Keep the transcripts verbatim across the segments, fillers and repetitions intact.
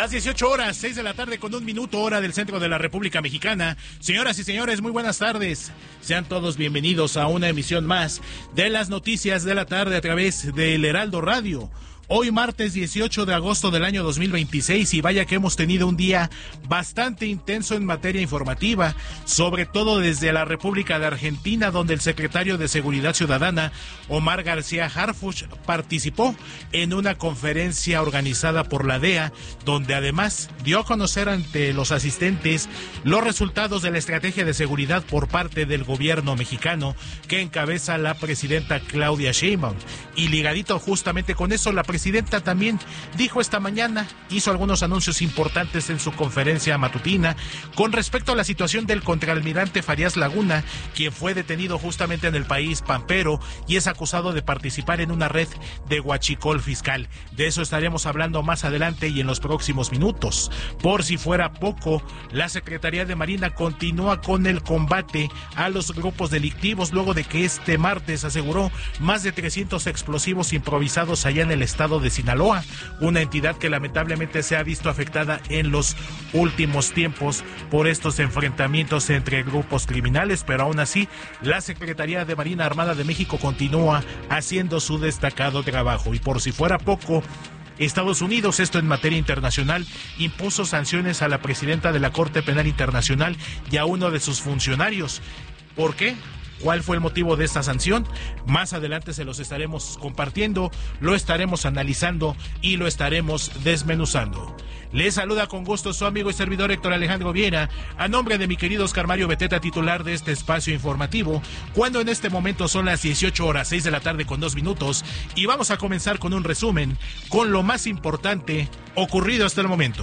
Las dieciocho horas, seis de la tarde con un minuto, hora del centro de la República Mexicana. Señoras y señores, muy buenas tardes. Sean todos bienvenidos a una emisión más de las noticias de la tarde a través del Heraldo Radio. Hoy martes dieciocho de agosto del año dos mil veintiséis, y vaya que hemos tenido un día bastante intenso en materia informativa, sobre todo desde la República de Argentina, donde el secretario de Seguridad Ciudadana, Omar García Harfuch, participó en una conferencia organizada por la D E A, donde además dio a conocer ante los asistentes los resultados de la estrategia de seguridad por parte del gobierno mexicano que encabeza la presidenta Claudia Sheinbaum. Y ligadito justamente con eso, la presidenta presidenta también dijo esta mañana, hizo algunos anuncios importantes en su conferencia matutina con respecto a la situación del contraalmirante Farías Laguna, quien fue detenido justamente en el país pampero y es acusado de participar en una red de huachicol fiscal. De eso estaremos hablando más adelante y en los próximos minutos. Por si fuera poco, la Secretaría de Marina continúa con el combate a los grupos delictivos luego de que este martes aseguró más de trescientos explosivos improvisados allá en el estado de Sinaloa, una entidad que lamentablemente se ha visto afectada en los últimos tiempos por estos enfrentamientos entre grupos criminales, pero aún así la Secretaría de Marina Armada de México continúa haciendo su destacado trabajo. Y por si fuera poco, Estados Unidos, esto en materia internacional, impuso sanciones a la presidenta de la Corte Penal Internacional y a uno de sus funcionarios. ¿Por qué? ¿Cuál fue el motivo de esta sanción? Más adelante se los estaremos compartiendo, lo estaremos analizando y lo estaremos desmenuzando. Les saluda con gusto su amigo y servidor Héctor Alejandro Viera, a nombre de mi querido Oscar Mario Beteta, titular de este espacio informativo, cuando en este momento son las dieciocho horas, seis de la tarde con dos minutos, y vamos a comenzar con un resumen, con lo más importante ocurrido hasta el momento.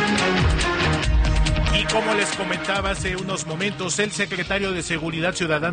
Y como les comentaba hace unos momentos, el secretario de Seguridad Ciudadana